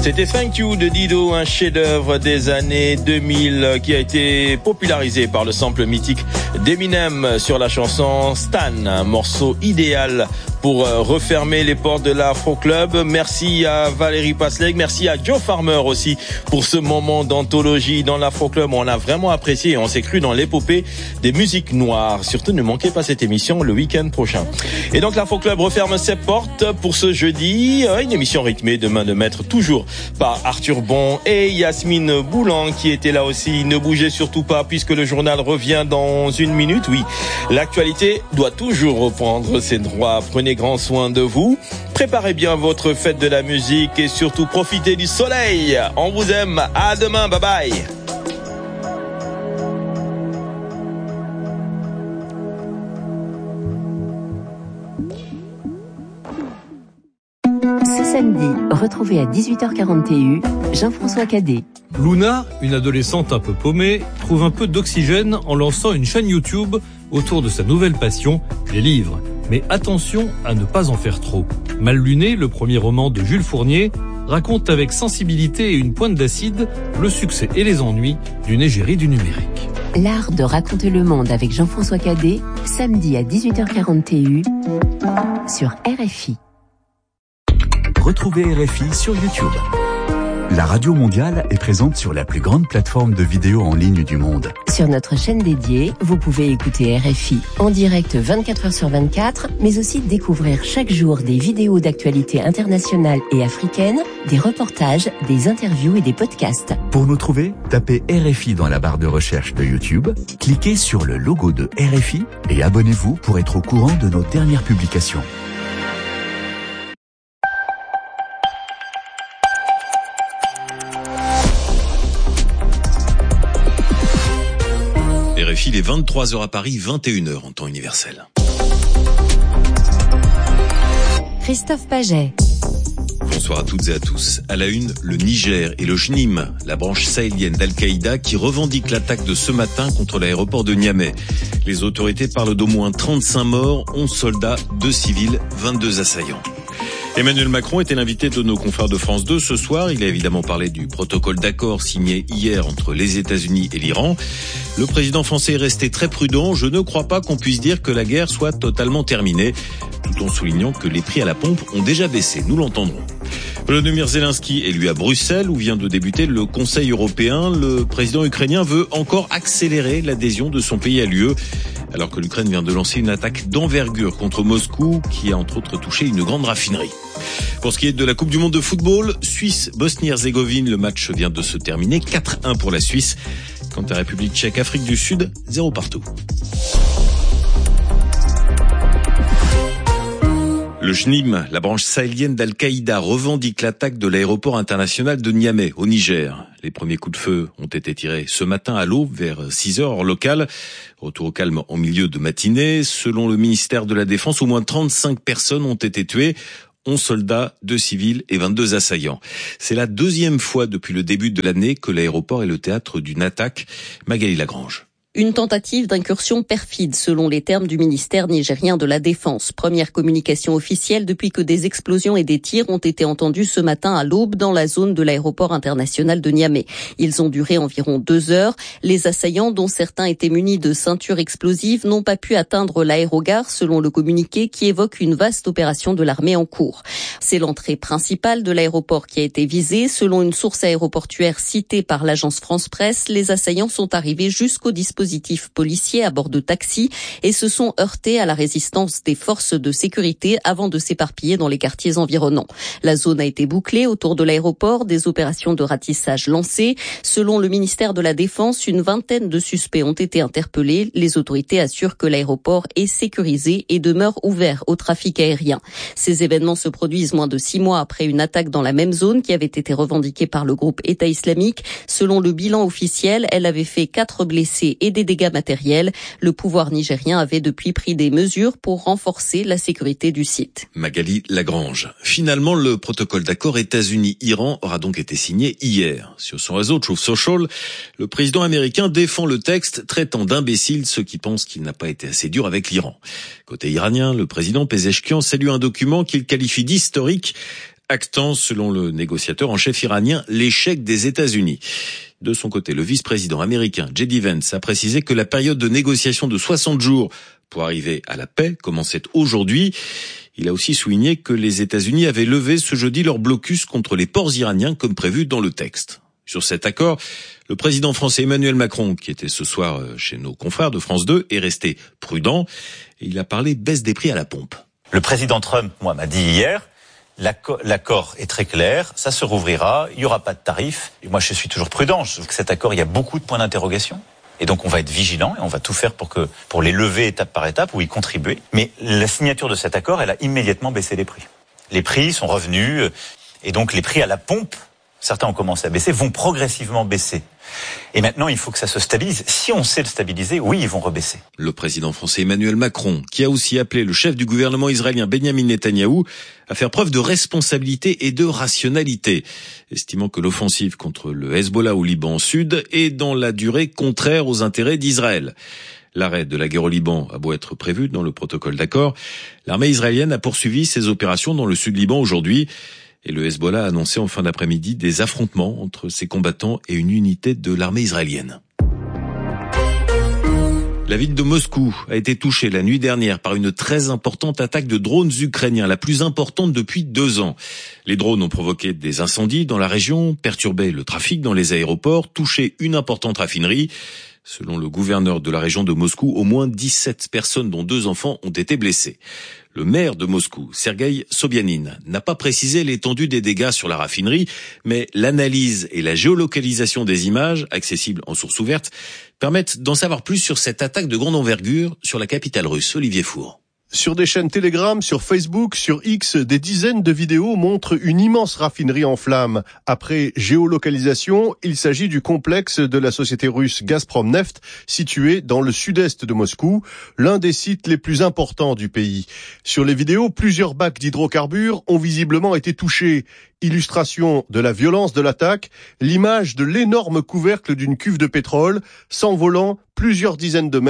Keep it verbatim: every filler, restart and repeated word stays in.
C'était Thank You de Dido, un chef-d'œuvre des années deux mille qui a été popularisé par le sample mythique d'Eminem sur la chanson Stan, un morceau idéal pour refermer les portes de l'Afro Club. Merci à Valérie Pasleg, merci à Joe Farmer aussi pour ce moment d'anthologie dans l'Afro Club. On a vraiment apprécié et on s'est cru dans l'épopée des musiques noires. Surtout ne manquez pas cette émission le week-end prochain. Et donc l'Afro Club referme ses portes pour ce jeudi. Une émission rythmée de main de maître toujours par Arthur Bon et Yasmine Boulan qui était là aussi. Ne bougez surtout pas puisque le journal revient dans une minute. Oui, l'actualité doit toujours reprendre ses droits. Prenez grand soin de vous. Préparez bien votre fête de la musique et surtout profitez du soleil. On vous aime. À demain. Bye bye. Ce samedi, retrouvez à dix-huit heures quarante Jean-François Cadet. Luna, une adolescente un peu paumée, trouve un peu d'oxygène en lançant une chaîne YouTube autour de sa nouvelle passion, les livres. Mais attention à ne pas en faire trop. Mal luné, le premier roman de Jules Fournier, raconte avec sensibilité et une pointe d'acide le succès et les ennuis d'une égérie du numérique. L'art de raconter le monde avec Jean-François Cadet, samedi à dix-huit heures quarante sur R F I. Retrouvez R F I sur YouTube. La Radio Mondiale est présente sur la plus grande plateforme de vidéos en ligne du monde. Sur notre chaîne dédiée, vous pouvez écouter R F I en direct vingt-quatre heures sur vingt-quatre, mais aussi découvrir chaque jour des vidéos d'actualité internationale et africaine, des reportages, des interviews et des podcasts. Pour nous trouver, tapez R F I dans la barre de recherche de YouTube, cliquez sur le logo de R F I et abonnez-vous pour être au courant de nos dernières publications. R F I, il est vingt-trois heures à Paris, vingt et une heures en temps universel. Christophe Paget. Bonsoir à toutes et à tous. À la une, le Niger et le J N I M, la branche sahélienne d'Al-Qaïda qui revendique l'attaque de ce matin contre l'aéroport de Niamey. Les autorités parlent d'au moins trente-cinq morts, onze soldats, deux civils, vingt-deux assaillants. Emmanuel Macron était l'invité de nos confrères de France deux ce soir. Il a évidemment parlé du protocole d'accord signé hier entre les États-Unis et l'Iran. Le président français est resté très prudent. Je ne crois pas qu'on puisse dire que la guerre soit totalement terminée, tout en soulignant que les prix à la pompe ont déjà baissé. Nous l'entendrons. Volodymyr Zelensky est lui à Bruxelles où vient de débuter le Conseil européen. Le président ukrainien veut encore accélérer l'adhésion de son pays à l'U E, alors que l'Ukraine vient de lancer une attaque d'envergure contre Moscou qui a entre autres touché une grande raffinerie. Pour ce qui est de la Coupe du Monde de football, Suisse-Bosnie-Herzégovine, le match vient de se terminer, quatre un pour la Suisse. Quant à la République tchèque, Afrique du Sud, zéro partout. Le J N I M, la branche sahélienne d'Al-Qaïda, revendique l'attaque de l'aéroport international de Niamey, au Niger. Les premiers coups de feu ont été tirés ce matin à l'aube, vers six heures, heure locale. Retour au calme en milieu de matinée. Selon le ministère de la Défense, au moins trente-cinq personnes ont été tuées. onze soldats, deux civils et vingt-deux assaillants. C'est la deuxième fois depuis le début de l'année que l'aéroport est le théâtre d'une attaque. Magali Lagrange. Une tentative d'incursion perfide, selon les termes du ministère nigérien de la Défense. Première communication officielle depuis que des explosions et des tirs ont été entendus ce matin à l'aube dans la zone de l'aéroport international de Niamey. Ils ont duré environ deux heures. Les assaillants, dont certains étaient munis de ceintures explosives, n'ont pas pu atteindre l'aérogare, selon le communiqué qui évoque une vaste opération de l'armée en cours. C'est l'entrée principale de l'aéroport qui a été visée. Selon une source aéroportuaire citée par l'agence France Presse, les assaillants sont arrivés jusqu'au dispositif policiers à bord de taxis et se sont heurtés à la résistance des forces de sécurité avant de s'éparpiller dans les quartiers environnants. La zone a été bouclée autour de l'aéroport, des opérations de ratissage lancées. Selon le ministère de la Défense, une vingtaine de suspects ont été interpellés. Les autorités assurent que l'aéroport est sécurisé et demeure ouvert au trafic aérien. Ces événements se produisent moins de six mois après une attaque dans la même zone qui avait été revendiquée par le groupe État islamique. Selon le bilan officiel, elle avait fait quatre blessés et des dégâts matériels. Le pouvoir nigérien avait depuis pris des mesures pour renforcer la sécurité du site. Magali Lagrange. Finalement, le protocole d'accord États-Unis-Iran aura donc été signé hier. Sur son réseau Truth Social, le président américain défend le texte, traitant d'imbéciles ceux qui pensent qu'il n'a pas été assez dur avec l'Iran. Côté iranien, le président Pezeshkian salue un document qu'il qualifie d'historique. actant, selon le négociateur en chef iranien, l'échec des États-Unis. De son côté, le vice-président américain J D Vance a précisé que la période de négociation de soixante jours pour arriver à la paix commençait aujourd'hui. Il a aussi souligné que les États-Unis avaient levé ce jeudi leur blocus contre les ports iraniens comme prévu dans le texte. Sur cet accord, le président français Emmanuel Macron, qui était ce soir chez nos confrères de France deux, est resté prudent. Il a parlé baisse des prix à la pompe. Le président Trump, moi, m'a dit hier, l'accord, l'accord est très clair, ça se rouvrira, il n'y aura pas de tarifs. Et moi, je suis toujours prudent. Je trouve que cet accord, il y a beaucoup de points d'interrogation. Et donc, on va être vigilant et on va tout faire pour que, pour les lever étape par étape ou y contribuer. Mais la signature de cet accord, elle a immédiatement baissé les prix. Les prix sont revenus et donc les prix à la pompe, certains ont commencé à baisser, vont progressivement baisser. Et maintenant, il faut que ça se stabilise. Si on sait le stabiliser, oui, ils vont rebaisser. Le président français Emmanuel Macron, qui a aussi appelé le chef du gouvernement israélien Benyamin Netanyahou à faire preuve de responsabilité et de rationalité, estimant que l'offensive contre le Hezbollah au Liban Sud est dans la durée contraire aux intérêts d'Israël. L'arrêt de la guerre au Liban a beau être prévu dans le protocole d'accord, l'armée israélienne a poursuivi ses opérations dans le sud Liban aujourd'hui. Et le Hezbollah a annoncé en fin d'après-midi des affrontements entre ses combattants et une unité de l'armée israélienne. La ville de Moscou a été touchée la nuit dernière par une très importante attaque de drones ukrainiens, la plus importante depuis deux ans. Les drones ont provoqué des incendies dans la région, perturbé le trafic dans les aéroports, touché une importante raffinerie. Selon le gouverneur de la région de Moscou, au moins dix-sept personnes, dont deux enfants, ont été blessées. Le maire de Moscou, Sergueï Sobyanin, n'a pas précisé l'étendue des dégâts sur la raffinerie, mais l'analyse et la géolocalisation des images, accessibles en source ouverte, permettent d'en savoir plus sur cette attaque de grande envergure sur la capitale russe. Olivier Four. Sur des chaînes Telegram, sur Facebook, sur X, des dizaines de vidéos montrent une immense raffinerie en flammes. Après géolocalisation, il s'agit du complexe de la société russe Gazprom Neft, situé dans le sud-est de Moscou, l'un des sites les plus importants du pays. Sur les vidéos, plusieurs bacs d'hydrocarbures ont visiblement été touchés. Illustration de la violence de l'attaque, l'image de l'énorme couvercle d'une cuve de pétrole s'envolant plusieurs dizaines de mètres